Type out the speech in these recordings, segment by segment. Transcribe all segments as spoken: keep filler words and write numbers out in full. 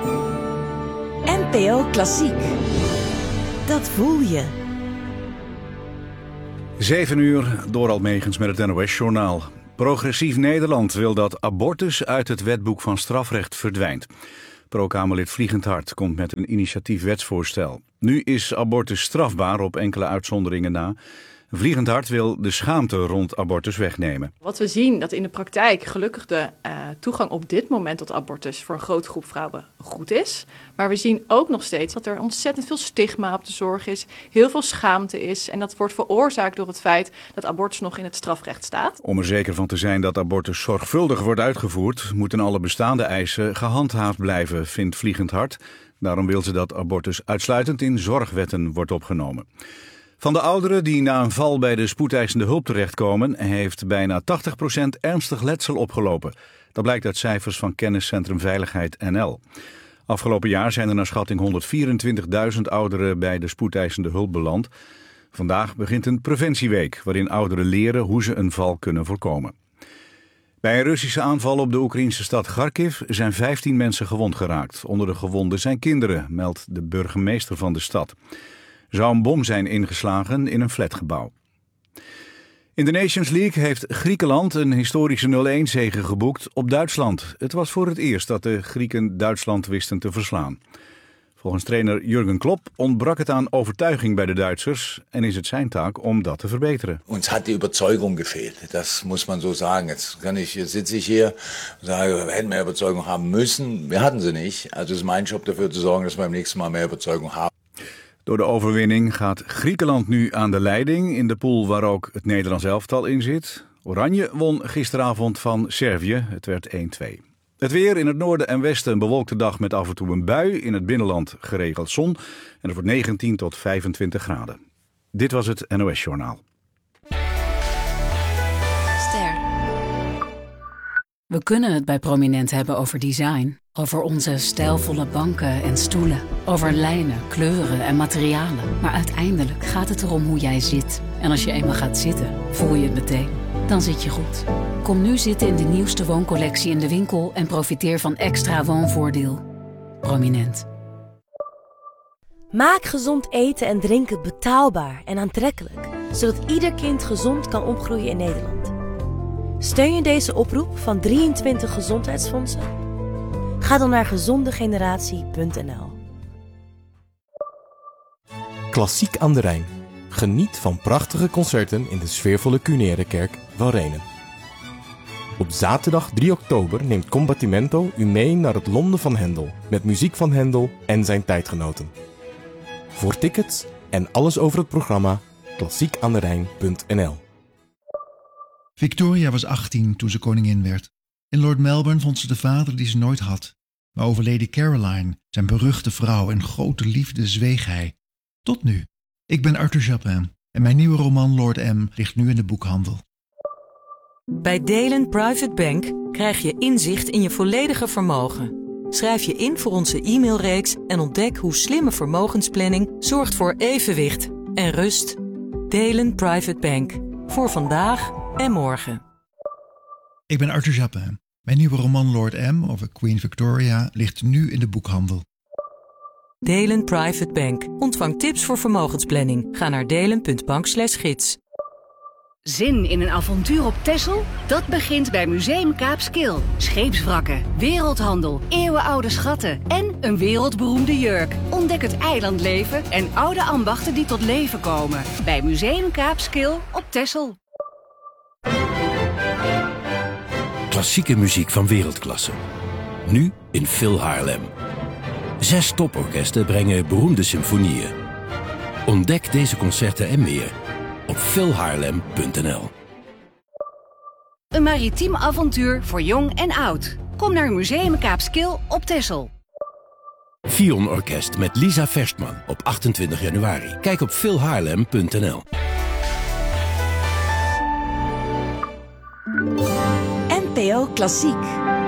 N P O Klassiek. Dat voel je. Zeven uur, Dorald Megens met het N O S-journaal. Progressief Nederland wil dat abortus uit het wetboek van strafrecht verdwijnt. Pro-Kamerlid Vliegend Hart komt met een initiatief wetsvoorstel. Nu is abortus strafbaar op enkele uitzonderingen na. Vliegend Hart wil de schaamte rond abortus wegnemen. Wat we zien, dat in de praktijk gelukkig de uh, toegang op dit moment tot abortus voor een grote groep vrouwen goed is. Maar we zien ook nog steeds dat er ontzettend veel stigma op de zorg is, heel veel schaamte is. En dat wordt veroorzaakt door het feit dat abortus nog in het strafrecht staat. Om er zeker van te zijn dat abortus zorgvuldig wordt uitgevoerd, moeten alle bestaande eisen gehandhaafd blijven, vindt Vliegend Hart. Daarom wil ze dat abortus uitsluitend in zorgwetten wordt opgenomen. Van de ouderen die na een val bij de spoedeisende hulp terechtkomen, heeft bijna tachtig procent ernstig letsel opgelopen. Dat blijkt uit cijfers van Kenniscentrum Veiligheid N L. Afgelopen jaar zijn er naar schatting honderdvierentwintigduizend ouderen bij de spoedeisende hulp beland. Vandaag begint een preventieweek waarin ouderen leren hoe ze een val kunnen voorkomen. Bij een Russische aanval op de Oekraïnse stad Kharkiv zijn vijftien mensen gewond geraakt. Onder de gewonden zijn kinderen, meldt de burgemeester van de stad. Er zou een bom zijn ingeslagen in een flatgebouw. In de Nations League heeft Griekenland een historische nul-een zege geboekt op Duitsland. Het was voor het eerst dat de Grieken Duitsland wisten te verslaan. Volgens trainer Jurgen Klopp ontbrak het aan overtuiging bij de Duitsers en is het zijn taak om dat te verbeteren. Ons had die Überzeugung gefehlt, das muss man so sagen. Jetzt kann ich, jetzt sitze ich hier und sage, wir hätten mehr Überzeugung haben müssen. Wir hatten sie nicht. Also es ist mein Job dafür zu sorgen, dass wir beim nächsten Mal mehr Überzeugung haben. Door de overwinning gaat Griekenland nu aan de leiding in de pool waar ook het Nederlands elftal in zit. Oranje won gisteravond van Servië, het werd één-twee. Het weer in het noorden en westen een bewolkte dag met af en toe een bui. In het binnenland geregeld zon en het wordt negentien tot vijfentwintig graden. Dit was het N O S-journaal. Ster. We kunnen het bij Prominent hebben over design. Over onze stijlvolle banken en stoelen. Over lijnen, kleuren en materialen. Maar uiteindelijk gaat het erom hoe jij zit. En als je eenmaal gaat zitten, voel je het meteen. Dan zit je goed. Kom nu zitten in de nieuwste wooncollectie in de winkel en profiteer van extra woonvoordeel. Prominent. Maak gezond eten en drinken betaalbaar en aantrekkelijk, zodat ieder kind gezond kan opgroeien in Nederland. Steun je deze oproep van drieëntwintig gezondheidsfondsen? Ga dan naar gezondegeneratie punt n l. Klassiek aan de Rijn. Geniet van prachtige concerten in de sfeervolle Cunerekerk Walrenen. Op zaterdag drie oktober neemt Combattimento u mee naar het Londen van Händel met muziek van Händel en zijn tijdgenoten. Voor tickets en alles over het programma klassiek aan de rijn punt n l. Victoria was achttien toen ze koningin werd. In Lord Melbourne vond ze de vader die ze nooit had. Maar over Lady Caroline, zijn beruchte vrouw en grote liefde, zweeg hij. Tot nu. Ik ben Arthur Japin en mijn nieuwe roman Lord M ligt nu in de boekhandel. Bij Delen Private Bank krijg je inzicht in je volledige vermogen. Schrijf je in voor onze e-mailreeks en ontdek hoe slimme vermogensplanning zorgt voor evenwicht en rust. Delen Private Bank. Voor vandaag en morgen. Ik ben Arthur Japin. Mijn nieuwe roman Lord M over Queen Victoria ligt nu in de boekhandel. Delen Private Bank. Ontvang tips voor vermogensplanning. Ga naar delen punt bank slash gids. Zin in een avontuur op Texel? Dat begint bij Museum Kaapskil. Scheepswrakken, wereldhandel, eeuwenoude schatten en een wereldberoemde jurk. Ontdek het eilandleven en oude ambachten die tot leven komen. Bij Museum Kaapskil op Texel. Klassieke muziek van wereldklasse. Nu in Phil Haarlem. Zes toporkesten brengen beroemde symfonieën. Ontdek deze concerten en meer op phil haarlem punt n l. Een maritiem avontuur voor jong en oud. Kom naar Museum Kaapskil op Texel. Fion Orkest met Lisa Verstman op achtentwintig januari. Kijk op phil haarlem punt n l. N P O Klassiek.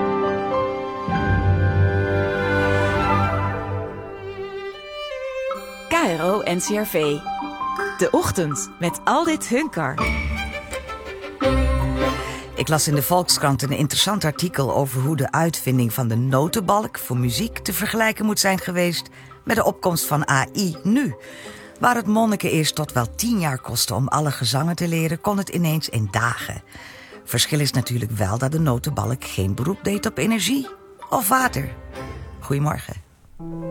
K R O N C R V. De ochtend met Aldit Hunkar. Ik las in de Volkskrant een interessant artikel over hoe de uitvinding van de notenbalk voor muziek te vergelijken moet zijn geweest met de opkomst van A I nu. Waar het monniken eerst tot wel tien jaar kostte om alle gezangen te leren, kon het ineens in dagen. Verschil is natuurlijk wel dat de notenbalk geen beroep deed op energie of water. Goedemorgen.